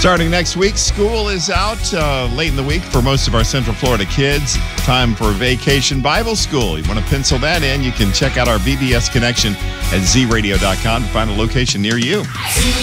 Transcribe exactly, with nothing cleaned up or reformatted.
Starting next week, school is out uh, late in the week for most of our Central Florida kids. Time for Vacation Bible School. You want to pencil that in, you can check out our V B S connection at z radio dot com to find a location near you.